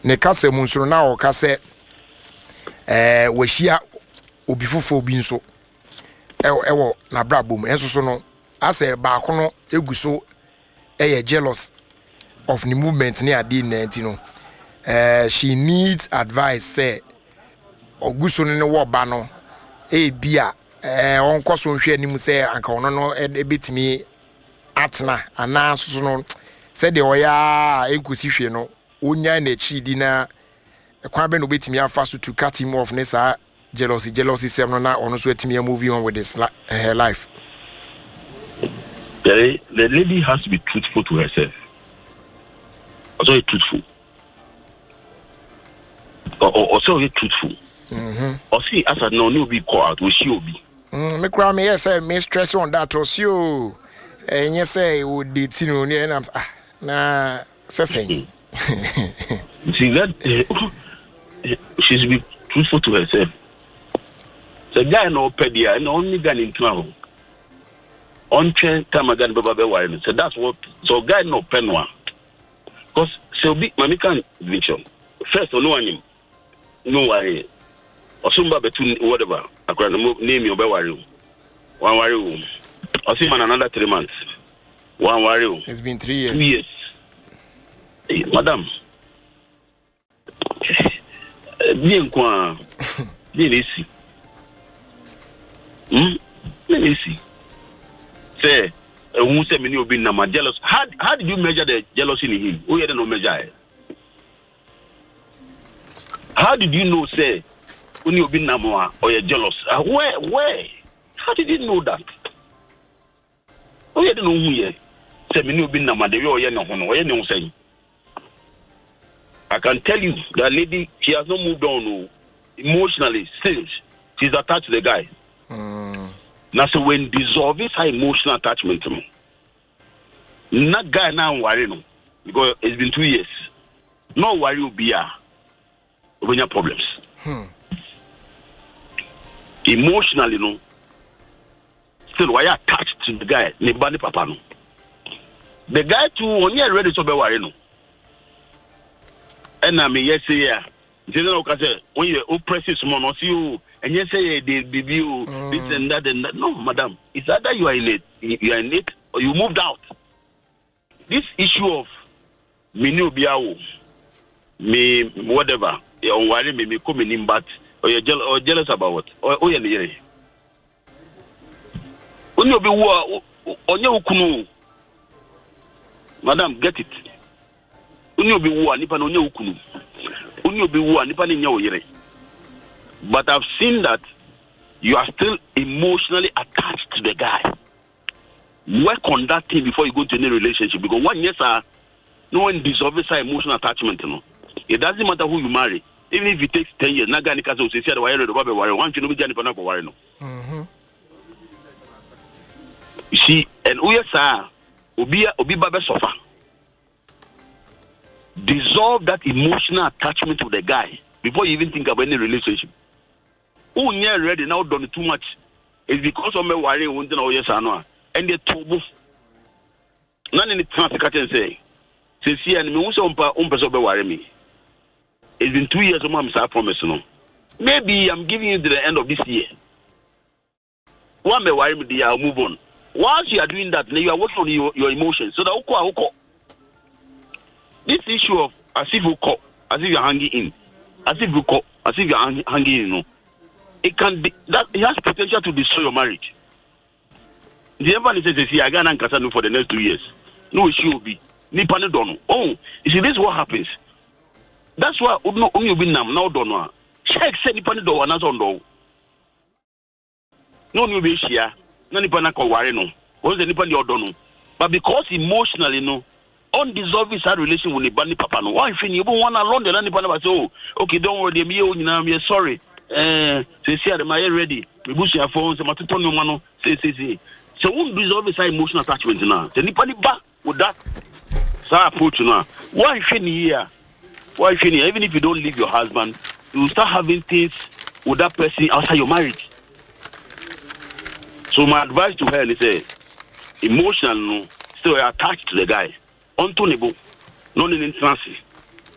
ne kasa mu nso na o kase wahia obi fofo obi nso ewo na brabom enso so no ase ba kono eguso jealous of the movement near D90 no. She needs advice say oguso no wo ba no bia on koso nhwe anim say anka ono no ebetimi atna ana so no say de oya enkosi hwe no onya na chi di na kwa be no betimi afa so to cut him off nesa jealousy sem no na ono so etimi moving on with his her life. The lady has to be truthful to herself. Also truthful. Also truthful. Or see as I know be call out we she will be. Me cry me yes me stress on that or you. And yes say would the tino near and na saying. See that she's be truthful to herself. The guy no pedia no only gun in trouble. On chain time again baba worry. So that's what so guy no penwa. Because so be mami can vision. First no one no worry. Or somebody between whatever. I can name you be worry. One worry. Or see man another 3 months. One worry. It's been 3 years. 2 years. Hey, madam. Bien quoi. Bien ici. Bien ici. Say, who say many will be nama jealous? How did you measure the jealousy in him? Who had no measure? How did you know? Say, when you be nama or you're jealous? Where? How did you know that? Who had no who ye? Say many will be nama. They will no hono. Where no say? I can tell you that lady, she has not moved on emotionally. Still, she's attached to the guy. Now, so when dissolving her emotional attachment to me, not guy now worry no, because it's been 2 years. No worry will be when your problems. Emotionally, no. Still, why attached to the guy? Nebani papa no. The guy too, when you're ready to be worry no. And I mean, yes, yeah. When you oppress someone, or see you. And you say they review this and that and that. No, madam. It's either you are in it, or you moved out. This issue of me no biawo, me whatever, you worry me come in but or you're jealous about what? Or you're near. When you be on your kunu, madam, get it. When you be nipa on your kunu, when you be nipa in your yere. But I've seen that you are still emotionally attached to the guy. Work on that thing before you go to any relationship. Because 1 year, no one dissolves our emotional attachment. You know? It doesn't matter who you marry. Even if it takes 10 years, you see, and we are Obi Babe suffer. Dissolve that emotional attachment to the guy before you even think about any relationship. Who near ready now done too much is because of me worrying one thing or yes or no. And they told none in the transit say, see, and me also person worry me. It's been 2 years of my promise, no. Maybe I'm giving you to the end of this year. One may worry me, I'll move on. Once you are doing that, you are working on your emotions. So that this issue of as if you're hanging in, as if you're hanging in, you know. It has potential to destroy your marriage. The everyone says, "See, I got an Kasanu for the next 2 years." No, she will be. Nipane dono. Oh, you see, this is what happens. That's why only be now dono. Check say Nipane do and on do. No new be share. No Nipana ko worry no. Once the Nipane dono. But because emotionally no, undissolved is our relation with Nipane papa no. Why if you want alone the Nipane say, "Oh, okay, don't worry, me sorry." Say my ready. We push your phones. I'm to no man. Say. So won't dissolve his emotional attachment now. The Nipani back with that. So approach now. Why here? Even if you don't leave your husband, you start having things with that person outside your marriage. So my advice to her is say, emotional, no, still attached to the guy. Untenable, non in transit.